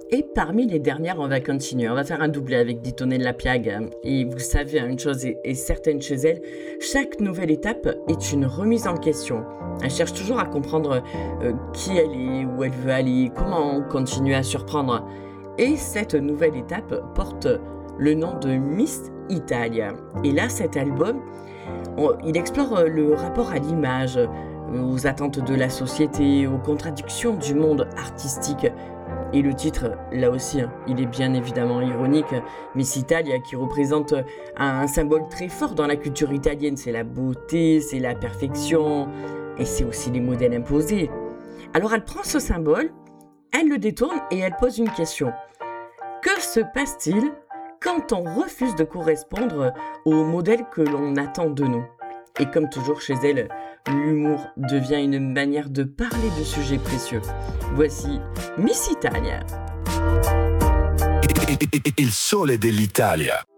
Et parmi les dernières, on va continuer. On va faire un doublé avec Dieudonné de la Piague. Et vous savez, une chose est certaine chez elle, chaque nouvelle étape est une remise en question. Elle cherche toujours à comprendre qui elle est, où elle veut aller, comment continuer à surprendre. Et cette nouvelle étape porte le nom de Miss Italia. Et là, cet album, il explore le rapport à l'image, aux attentes de la société, aux contradictions du monde artistique. Et le titre, là aussi, il est bien évidemment ironique. Miss Italia qui représente un symbole très fort dans la culture italienne. C'est la beauté, c'est la perfection, et c'est aussi les modèles imposés. Alors elle prend ce symbole, elle le détourne et elle pose une question. Que se passe-t-il quand on refuse de correspondre au modèle que l'on attend de nous ? Et comme toujours chez elle, l'humour devient une manière de parler de sujets précieux. Voici Miss Italia. Il sole dell'Italia.